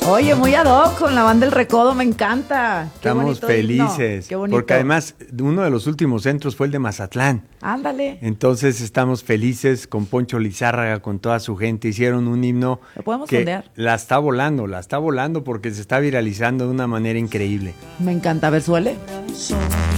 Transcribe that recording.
Oye, muy ad hoc con la banda El Recodo, me encanta. Qué Estamos felices, qué bonito. porque además uno de los últimos centros fue el de Mazatlán. Ándale. Entonces estamos felices con Poncho Lizárraga, con toda su gente. Hicieron un himno ¿Lo podemos que sondear? la está volando porque se está viralizando de una manera increíble. Me encanta, a ver, suele.